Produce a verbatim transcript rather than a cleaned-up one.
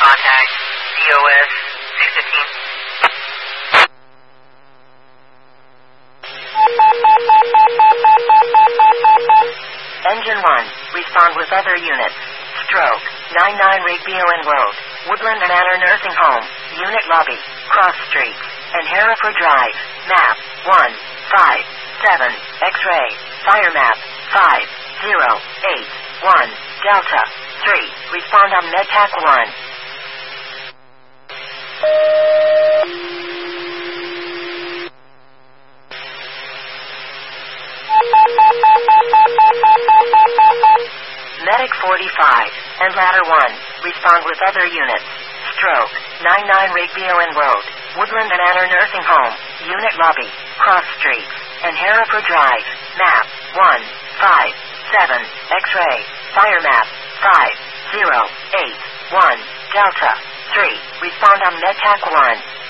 contact, C O S six fifteen. Engine one, respond with other units. Stroke, ninety-nine Rigby Owen Road, Woodland Manor Nursing Home, Unit Lobby, Cross Street, and Hereford Drive, map, one, five, seven, X-ray, fire map, five, zero, eight, one, Delta, three, respond on MedTac one. Medic forty-five, and Ladder one, respond with other units. Stroke, ninety-nine Rigby Owen Road, Woodland Manor Nursing Home, Unit Lobby, Cross Street, and Hereford Drive, map, one, five, seven, X-ray, fire map, five, zero, eight, one, Delta, three, respond on MedTac one.